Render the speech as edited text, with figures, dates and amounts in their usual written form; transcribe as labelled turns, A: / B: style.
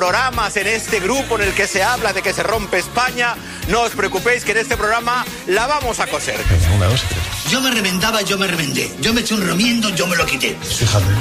A: programas en este grupo en el que se habla de que se rompe España, no os preocupéis que en este programa la vamos a coser.
B: Yo me reventaba, yo me reventé. Yo me eché un remiendo, yo me lo quité.
C: Fíjate.